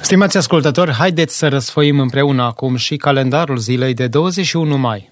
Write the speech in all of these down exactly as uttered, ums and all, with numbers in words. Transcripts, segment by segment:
Stimați ascultători, haideți să răsfoim împreună acum și calendarul zilei de douăzeci și unu mai.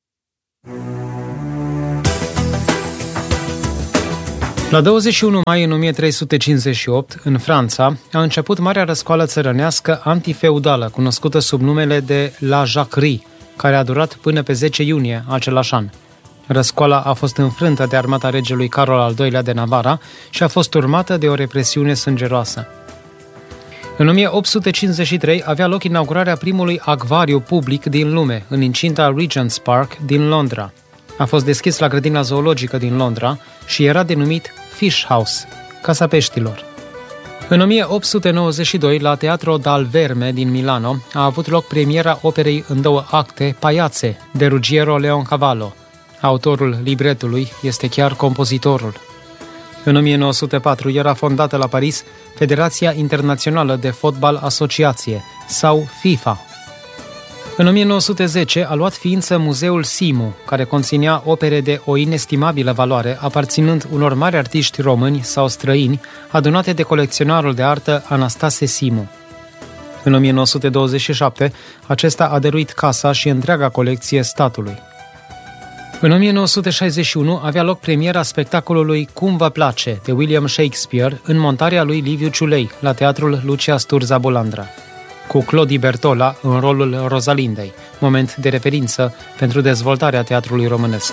La douăzeci și unu mai în o mie trei sute cincizeci și opt, în Franța, a început marea răscoală țărănească antifeudală, cunoscută sub numele de La Jacquerie, care a durat până pe zece iunie același an. Răscoala a fost înfrântă de armata regelui Carol al doilea de Navarra și a fost urmată de o represiune sângeroasă. În o mie opt sute cincizeci și trei avea loc inaugurarea primului acvariu public din lume, în incinta Regent's Park din Londra. A fost deschis la grădina zoologică din Londra și era denumit Fish House, Casa Peștilor. În o mie opt sute nouăzeci și doi, la Teatro dal Verme din Milano, a avut loc premiera operei în două acte, Paiaze, de Ruggiero Leoncavallo. Autorul libretului este chiar compozitorul. În o mie nouă sute patru era fondată la Paris Federația Internațională de Fotbal Asociație, sau FIFA. În o mie nouă sute zece a luat ființă Muzeul Simu, care conținea opere de o inestimabilă valoare, aparținând unor mari artiști români sau străini, adunate de colecționarul de artă Anastase Simu. În o mie nouă sute douăzeci și șapte, acesta a dăruit casa și întreaga colecție statului. În o mie nouă sute șaizeci și unu avea loc premiera spectacolului Cum vă place, de William Shakespeare, în montarea lui Liviu Ciulei, la Teatrul Lucia Sturza Bulandra, cu Clodi Bertola în rolul Rosalindei, moment de referință pentru dezvoltarea teatrului românesc.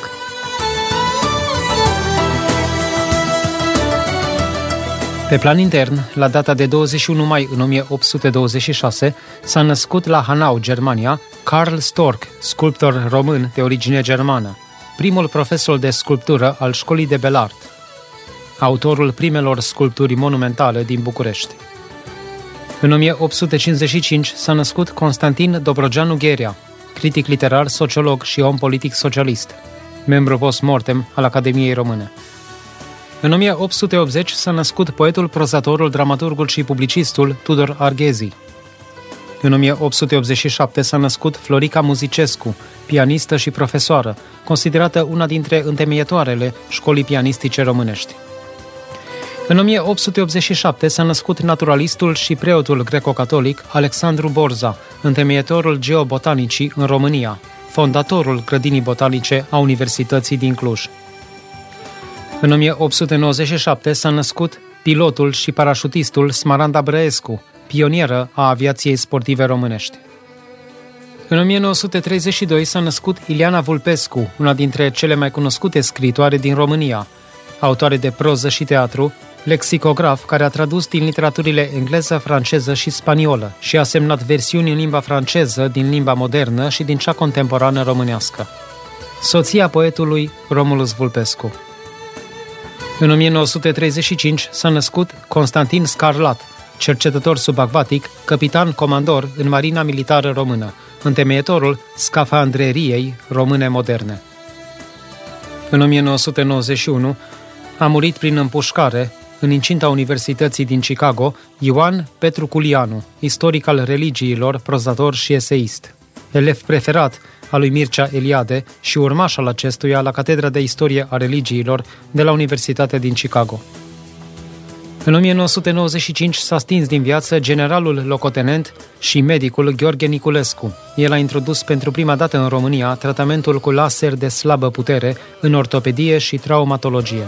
Pe plan intern, la data de douăzeci și unu mai în o mie opt sute douăzeci și șase, s-a născut la Hanau, Germania, Karl Storck, sculptor român de origine germană, primul profesor de sculptură al Școlii de Belart, autorul primelor sculpturi monumentale din București. În o mie opt sute cincizeci și cinci s-a născut Constantin Dobrogeanu Gherea, critic literar, sociolog și om politic socialist, membru post-mortem al Academiei Române. În o mie opt sute optzeci s-a născut poetul, prozatorul, dramaturgul și publicistul Tudor Arghezi. În o mie opt sute optzeci și șapte s-a născut Florica Muzicescu, pianistă și profesoară, considerată una dintre întemeietoarele școlii pianistice românești. În o mie opt sute optzeci și șapte s-a născut naturalistul și preotul greco-catolic Alexandru Borza, întemeietorul geobotanicii în România, fondatorul grădinii botanice a Universității din Cluj. În o mie opt sute nouăzeci și șapte s-a născut pilotul și parașutistul Smaranda Brăescu, pionieră a aviației sportive românești. În o mie nouă sute treizeci și doi s-a născut Ileana Vulpescu, una dintre cele mai cunoscute scriitoare din România, autoare de proză și teatru, lexicograf care a tradus din literaturile engleză, franceză și spaniolă și a semnat versiuni în limba franceză, din limba modernă și din cea contemporană românească. Soția poetului Romulus Vulpescu. În o mie nouă sute treizeci și cinci s-a născut Constantin Scarlat, cercetător subacvatic, capitan comandor în Marina Militară Română, întemeietorul scafandreriei române moderne. În o mie nouă sute nouăzeci și unu a murit prin împușcare, în incinta Universității din Chicago, Ioan Petru Culianu, istoric al religiilor, prozator și eseist, elev preferat al lui Mircea Eliade și urmaș al acestuia la Catedra de Istorie a Religiilor de la Universitatea din Chicago. În o mie nouă sute nouăzeci și cinci s-a stins din viață generalul locotenent și medicul Gheorghe Niculescu. El a introdus pentru prima dată în România tratamentul cu laser de slabă putere în ortopedie și traumatologie.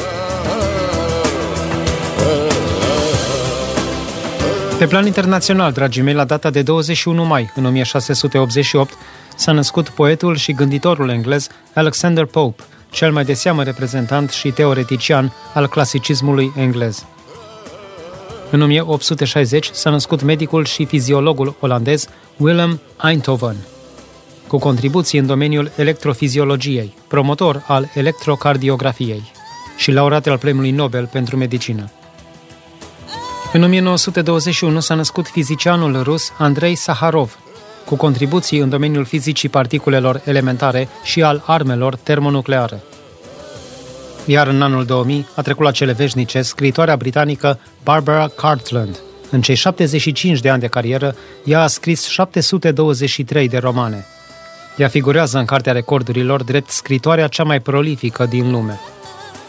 Pe plan internațional, dragii mei, la data de douăzeci și unu mai, în o mie șase sute optzeci și opt, s-a născut poetul și gânditorul englez Alexander Pope, cel mai de seamă reprezentant și teoretician al clasicismului englez. În o mie opt sute șaizeci s-a născut medicul și fiziologul olandez Willem Einthoven, cu contribuții în domeniul electrofiziologiei, promotor al electrocardiografiei și laureat al Premiului Nobel pentru medicină. În o mie nouă sute douăzeci și unu s-a născut fizicianul rus Andrei Saharov, cu contribuții în domeniul fizicii particulelor elementare și al armelor termonucleare. Iar în anul două mii a trecut la cele veșnice scriitoarea britanică Barbara Cartland. În cei șaptezeci și cinci de ani de carieră, ea a scris șapte sute douăzeci și trei de romane. Ea figurează în Cartea Recordurilor drept scritoarea cea mai prolifică din lume.